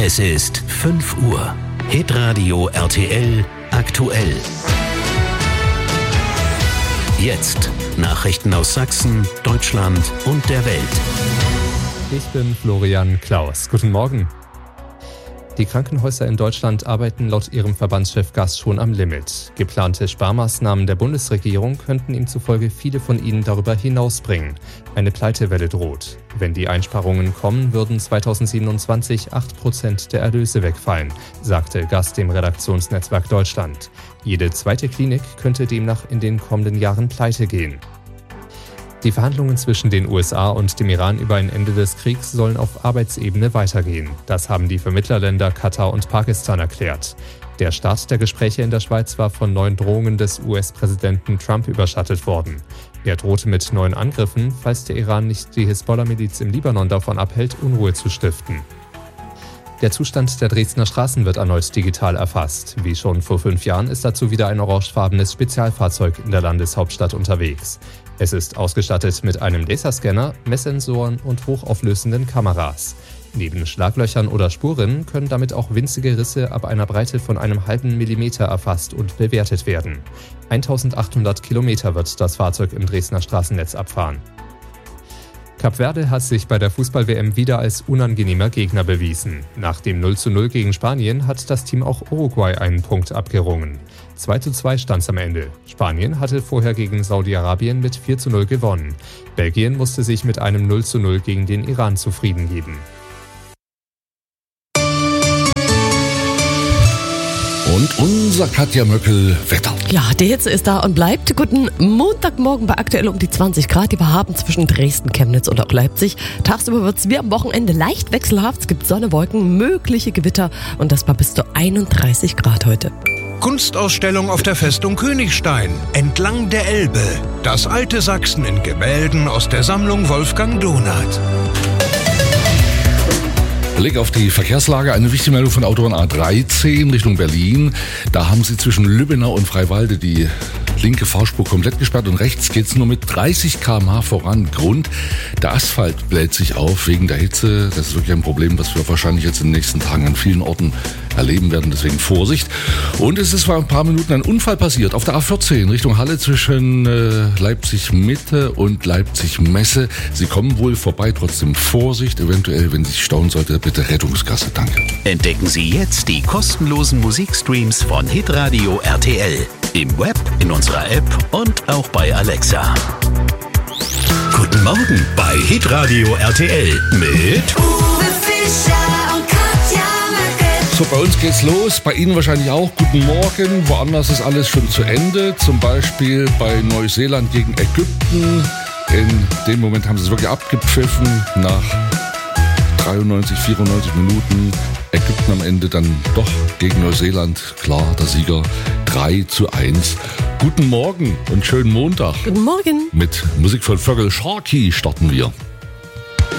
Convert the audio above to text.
Es ist 5 Uhr. Hitradio RTL aktuell. Jetzt Nachrichten aus Sachsen, Deutschland und der Welt. Ich bin Florian Klaus. Guten Morgen. Die Krankenhäuser in Deutschland arbeiten laut ihrem Verbandschef Gass schon am Limit. Geplante Sparmaßnahmen der Bundesregierung könnten ihm zufolge viele von ihnen darüber hinausbringen. Eine Pleitewelle droht. Wenn die Einsparungen kommen, würden 2027 8% der Erlöse wegfallen, sagte Gass dem Redaktionsnetzwerk Deutschland. Jede zweite Klinik könnte demnach in den kommenden Jahren pleite gehen. Die Verhandlungen zwischen den USA und dem Iran über ein Ende des Kriegs sollen auf Arbeitsebene weitergehen. Das haben die Vermittlerländer Katar und Pakistan erklärt. Der Start der Gespräche in der Schweiz war von neuen Drohungen des US-Präsidenten Trump überschattet worden. Er drohte mit neuen Angriffen, falls der Iran nicht die Hisbollah-Miliz im Libanon davon abhält, Unruhe zu stiften. Der Zustand der Dresdner Straßen wird erneut digital erfasst. Wie schon vor 5 Jahren ist dazu wieder ein orangefarbenes Spezialfahrzeug in der Landeshauptstadt unterwegs. Es ist ausgestattet mit einem Laserscanner, Messsensoren und hochauflösenden Kameras. Neben Schlaglöchern oder Spuren können damit auch winzige Risse ab einer Breite von einem halben Millimeter erfasst und bewertet werden. 1800 Kilometer wird das Fahrzeug im Dresdner Straßennetz abfahren. Kap Verde hat sich bei der Fußball-WM wieder als unangenehmer Gegner bewiesen. Nach dem 0:0 gegen Spanien hat das Team auch Uruguay einen Punkt abgerungen. 2:2 stand es am Ende. Spanien hatte vorher gegen Saudi-Arabien mit 4:0 gewonnen. Belgien musste sich mit einem 0:0 gegen den Iran zufrieden geben. Und unser Katja Möckel Wetter. Ja, die Hitze ist da und bleibt. Guten Montagmorgen bei aktuell um die 20 Grad. Die wir haben zwischen Dresden, Chemnitz und auch Leipzig. Tagsüber wird es wie am Wochenende leicht wechselhaft. Es gibt Sonne, Wolken, mögliche Gewitter und das war bis zu 31 Grad heute. Kunstausstellung auf der Festung Königstein, entlang der Elbe. Das alte Sachsen in Gemälden aus der Sammlung Wolfgang Donath. Blick auf die Verkehrslage, eine wichtige Meldung von Autobahn A13 Richtung Berlin. Da haben sie zwischen Lübbenau und Freiwalde die linke Fahrspur komplett gesperrt und rechts geht es nur mit 30 km/h voran. Grund, der Asphalt bläht sich auf wegen der Hitze. Das ist wirklich ein Problem, was wir wahrscheinlich jetzt in den nächsten Tagen an vielen Orten erleben werden. Deswegen Vorsicht. Und es ist vor ein paar Minuten ein Unfall passiert auf der A14 Richtung Halle zwischen Leipzig-Mitte und Leipzig-Messe. Sie kommen wohl vorbei, trotzdem Vorsicht. Eventuell, wenn sich stauen sollte, bitte Rettungsgasse. Danke. Entdecken Sie jetzt die kostenlosen Musikstreams von Hitradio RTL. Im Web, in unserer App und auch bei Alexa. Guten Morgen bei Hitradio RTL mit Uwe Fischer und Katja Möckel. So, bei uns geht's los, bei Ihnen wahrscheinlich auch. Guten Morgen, woanders ist alles schon zu Ende. Zum Beispiel bei Neuseeland gegen Ägypten. In dem Moment haben sie es wirklich abgepfiffen nach 93, 94 Minuten. Ägypten am Ende dann doch gegen Neuseeland. Klar, der Sieger 3:1. Guten Morgen und schönen Montag. Guten Morgen. Mit Musik von Vögel Sharky starten wir.